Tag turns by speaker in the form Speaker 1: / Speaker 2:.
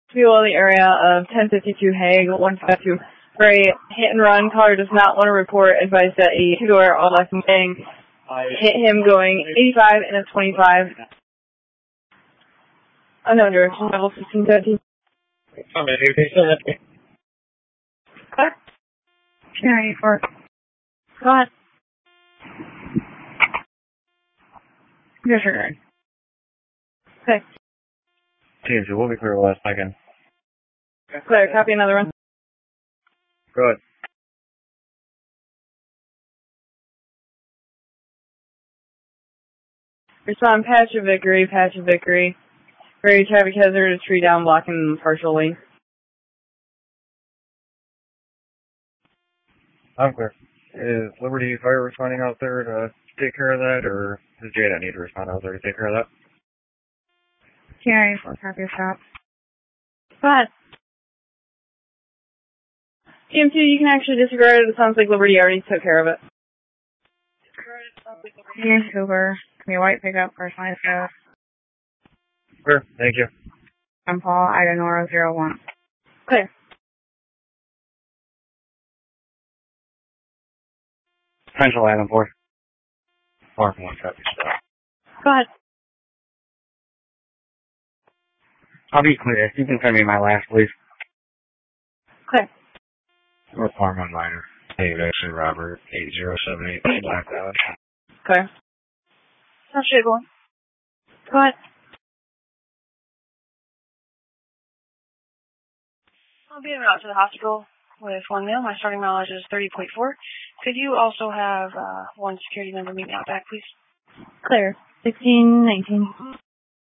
Speaker 1: People in the area of 1052 Hague, 152 Gray, hit and run. Caller does not want to report. Advice that a two-door all-black Mustang hit him going 85 and a 25. Unknown direction, level 1513. What? Yeah, for. Go ahead. Disregard. Okay.
Speaker 2: Teams, you will be clear last second.
Speaker 1: Clear, copy another one.
Speaker 2: Good.
Speaker 1: Respond, patch of Vickery, patch of Vickery. Very traffic hazard, a tree down blocking partially.
Speaker 2: I'm clear. Is Liberty Fire responding out there to take care of that, or does Jada need to respond out there to take care of that?
Speaker 1: Carry for copy of shop. Go ahead. TM2, you can actually disregard it. It sounds like Liberty already took care of it. Here's Cooper. Give me a white pickup, first line of sales.
Speaker 2: Clear, thank you.
Speaker 1: I'm Paul, Idanora 01. Clear.
Speaker 2: Central Island 4. 4 from 1 copy.
Speaker 1: Go ahead.
Speaker 2: I'll be clear. You can send me my last, please.
Speaker 1: Clear.
Speaker 2: Or farm on minor. Hey, actually, Robert, 8078 Black Valley.
Speaker 1: Clear. How's shit going? Go ahead.
Speaker 3: I'll be en route to the hospital with one male. My starting mileage is 30.4. Could you also have one security member meet me out back, please?
Speaker 1: Clear. 1619.